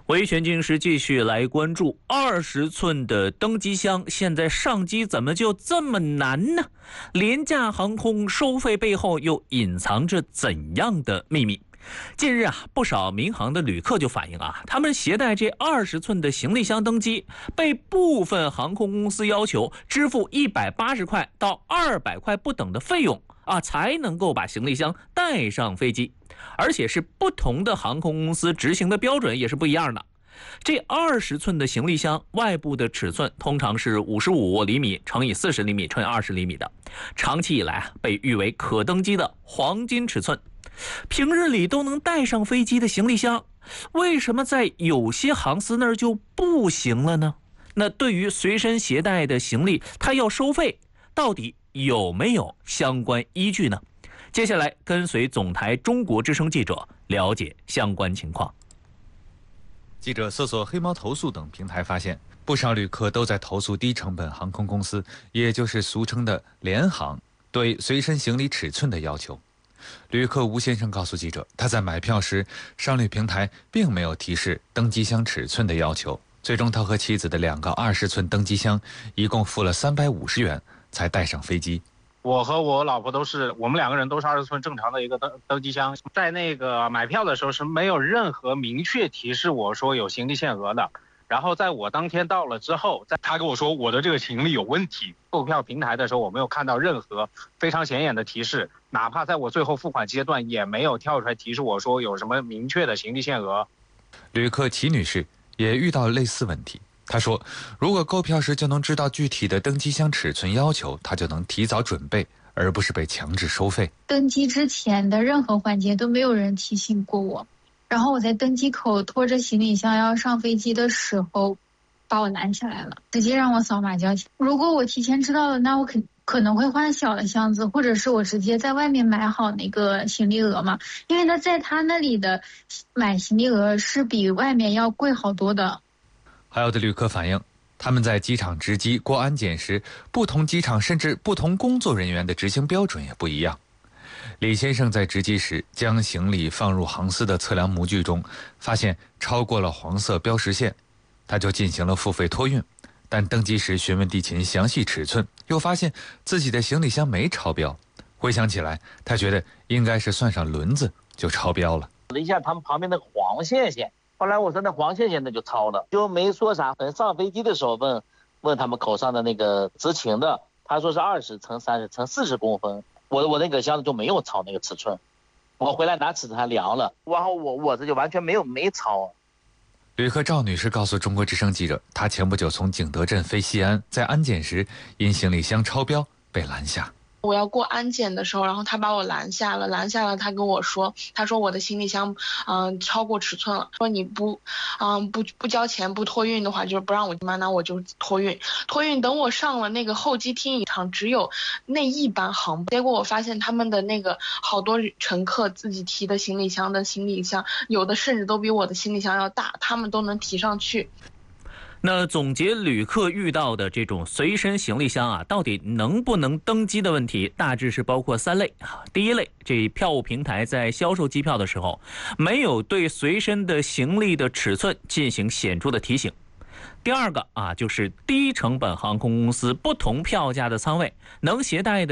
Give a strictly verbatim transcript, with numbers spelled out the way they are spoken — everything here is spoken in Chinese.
维权经时继续来关注二十寸的登机箱，现在上机怎么就这么难呢？廉价航空收费背后又隐藏着怎样的秘密？近日啊，不少民航的旅客就反映啊，他们携带这二十寸的行李箱登机，被部分航空公司要求支付一百八十块到二百块不等的费用啊，才能够把行李箱带上飞机。而且是不同的航空公司执行的标准也是不一样的。这二十寸的行李箱外部的尺寸通常是五十五厘米乘以四十厘米乘以二十厘米的，长期以来啊被誉为可登机的黄金尺寸。平日里都能带上飞机的行李箱，为什么在有些航司那儿就不行了呢？那对于随身携带的行李，它要收费，到底有没有相关依据呢？接下来跟随总台中国之声记者了解相关情况。 记者搜索黑猫投诉等平台发现，不少旅客都在投诉低成本航空公司，也就是俗称的联航对随身行李尺寸的要求。旅客吴先生告诉记者，他在买票时，商旅平台并没有提示登机箱尺寸的要求，最终他和妻子的两个二十寸登机箱一共付了三百五十元才带上飞机。 我和我老婆都是，我们两个人都是二十寸正常的一个登登机箱，在那个买票的时候是没有任何明确提示我说有行李限额的。然后在我当天到了之后，在他跟我说我的这个行李有问题，购票平台的时候我没有看到任何非常显眼的提示，哪怕在我最后付款阶段也没有跳出来提示我说有什么明确的行李限额。 旅客齐女士也遇到类似问题。他说，如果购票时就能知道具体的登机箱尺寸要求，他就能提早准备，而不是被强制收费。 登机之前的任何环节都没有人提醒过我，然后我在登机口拖着行李箱要上飞机的时候把我拦下来了，直接让我扫码交钱。如果我提前知道了，那我肯可能会换小的箱子，或者是我直接在外面买好那个行李额嘛，因为他在他那里的买行李额是比外面要贵好多的。 还有的旅客反映，他们在机场值机过安检时，不同机场甚至不同工作人员的执行标准也不一样。李先生在值机时将行李放入航司的测量模具中，发现超过了黄色标识线，他就进行了付费托运。但登机时询问地勤详细尺寸，又发现自己的行李箱没超标。回想起来，他觉得应该是算上轮子就超标了。 一下他们旁边的黄线线，后来我说那黄线线那就超了，就没说啥。等上飞机的时候问问他们口上的那个执勤的，他说是二十乘三十乘四十公分，我的我那个箱子就没有超那个尺寸，我回来拿尺子还量了，然后我我这就完全没有没超。 旅客赵女士告诉中国之声记者，她前不久从景德镇飞西安，在安检时因行李箱超标被拦下。 我要过安检的时候，然后他把我拦下了，拦下了，他跟我说，他说我的行李箱，嗯、呃，超过尺寸了，说你不，嗯、呃，不不交钱不托运的话，就是不让我进嘛，那我就托运，托运。等我上了那个候机厅一趟，只有那一班航班，结果我发现他们的那个好多乘客自己提的行李箱的行李箱，有的甚至都比我的行李箱要大，他们都能提上去。 那总结旅客遇到的这种随身行李箱啊，到底能不能登机的问题，大致是包括三类啊。第一类，这票务平台在销售机票的时候，没有对随身的行李的尺寸进行显著的提醒。第二个啊，就是低成本航空公司不同票价的舱位能携带的